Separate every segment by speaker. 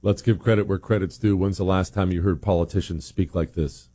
Speaker 1: Let's give credit where credit's due. When's the last time you heard politicians speak like this?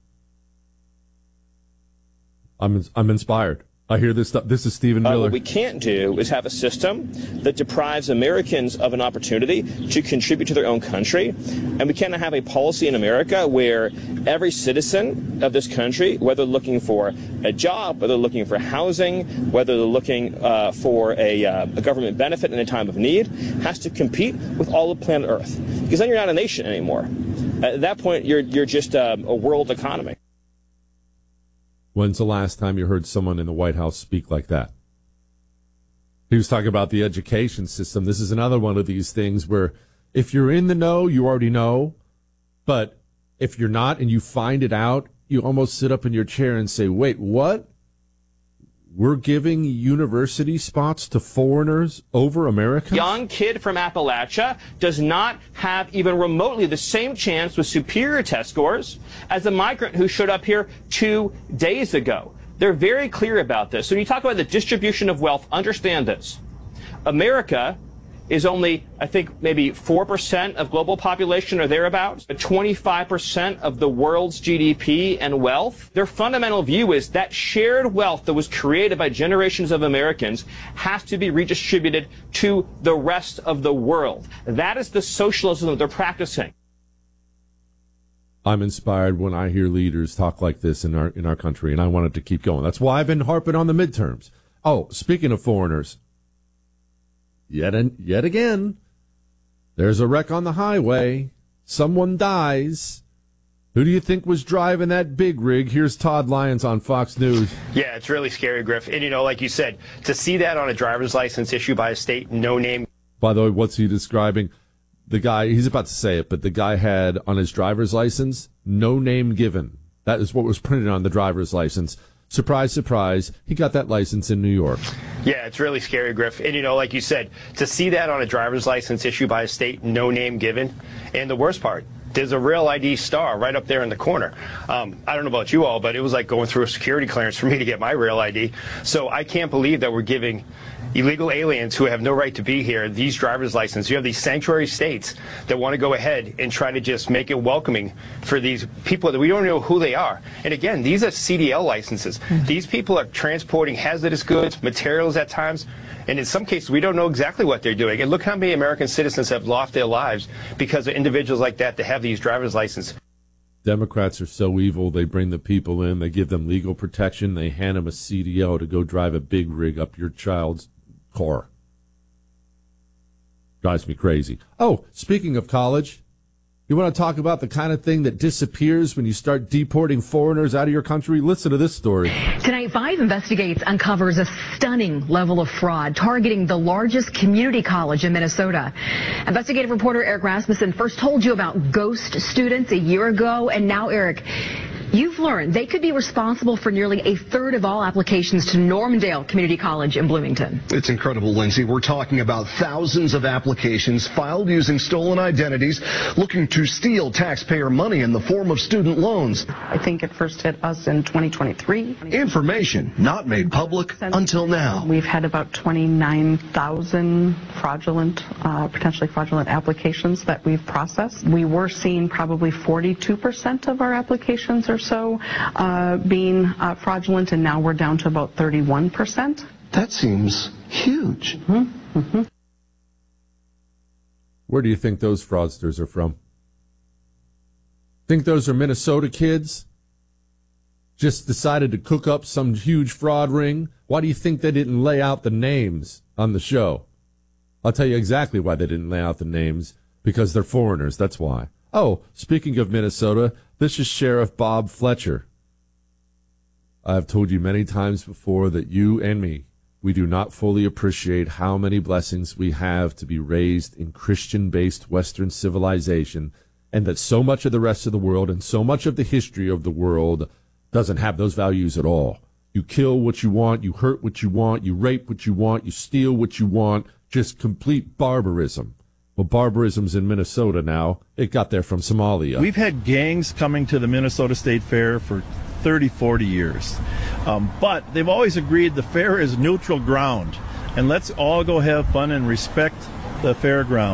Speaker 1: I'm inspired. I hear this stuff. This is Stephen Miller.
Speaker 2: What we can't do is have a system that deprives Americans of an opportunity to contribute to their own country. And we cannot have a policy in America where every citizen of this country, whether looking for a job, whether looking for housing, whether they're looking for a government benefit in a time of need, has to compete with all of planet Earth. Because then you're not a nation anymore. At that point, you're just a world economy.
Speaker 1: When's the last time you heard someone in the White House speak like that? He was talking about the education system. This is another one of these things where if you're in the know, you already know. But if you're not and you find it out, you almost sit up in your chair and say, wait, what? We're giving university spots to foreigners over Americans?
Speaker 2: Young kid from Appalachia does not have even remotely the same chance with superior test scores as a migrant who showed up here 2 days ago. They're very clear about this. So when you talk about the distribution of wealth, understand this. America is only, I think, maybe 4% of global population or thereabouts, but 25% of the world's GDP and wealth. Their fundamental view is that shared wealth that was created by generations of Americans has to be redistributed to the rest of the world. That is the socialism that they're practicing.
Speaker 1: I'm inspired when I hear leaders talk like this in our country, and I want it to keep going. That's why I've been harping on the midterms. Oh, speaking of foreigners, yet again, there's a wreck on the highway. Someone dies. Who do you think was driving that big rig? Here's Todd Lyons on Fox News.
Speaker 3: Yeah, it's really scary, Griff. And, like you said, to see that on a driver's license issued by a state, no name.
Speaker 1: By the way, what's he describing? The guy, he's about to say it, but the guy had on his driver's license, no name given. That is what was printed on the driver's license. Surprise, surprise, he got that license in New York.
Speaker 3: Yeah, it's really scary, Griff. And, like you said, to see that on a driver's license issued by a state, no name given. And the worst part, there's a Real ID star right up there in the corner. I don't know about you all, but it was like going through a security clearance for me to get my Real ID. So I can't believe that we're giving illegal aliens who have no right to be here these driver's licenses. You have these sanctuary states that want to go ahead and try to just make it welcoming for these people that we don't know who they are. And again, these are CDL licenses. These people are transporting hazardous goods, materials at times, and in some cases we don't know exactly what they're doing. And look how many American citizens have lost their lives because of individuals like that have these driver's licenses.
Speaker 1: Democrats are so evil. They bring the people in, they give them legal protection, they hand them a CDL to go drive a big rig up your child's car. Drives me crazy. Oh, speaking of college, you want to talk about the kind of thing that disappears when you start deporting foreigners out of your country? Listen to this story.
Speaker 4: Tonight, 5 Investigates uncovers a stunning level of fraud targeting the largest community college in Minnesota. Investigative reporter Eric Rasmussen first told you about ghost students a year ago, and now, Eric, you've learned they could be responsible for nearly a third of all applications to Normandale Community College in Bloomington.
Speaker 5: It's incredible, Lindsay. We're talking about thousands of applications filed using stolen identities, looking to steal taxpayer money in the form of student loans.
Speaker 6: I think it first hit us in 2023.
Speaker 5: Information not made public until now.
Speaker 6: We've had about 29,000 fraudulent, potentially fraudulent applications that we've processed. We were seeing probably 42% of our applications or so being fraudulent, and now we're down to about 31%.
Speaker 5: That seems huge.
Speaker 1: Where do you think those fraudsters are from? Think those are Minnesota kids? Just decided to cook up some huge fraud ring? Why do you think they didn't lay out the names on the show? I'll tell you exactly why they didn't lay out the names. Because they're foreigners, that's why. Oh, speaking of Minnesota, this is Sheriff Bob Fletcher. I've told you many times before that you and me, we do not fully appreciate how many blessings we have to be raised in Christian-based Western civilization, and that so much of the rest of the world and so much of the history of the world doesn't have those values at all. You kill what you want, you hurt what you want, you rape what you want, you steal what you want, just complete barbarism. Well, barbarism's in Minnesota now. It got there from Somalia.
Speaker 7: We've had gangs coming to the Minnesota State Fair for 30, 40 years. But they've always agreed the fair is neutral ground. And let's all go have fun and respect the fairground.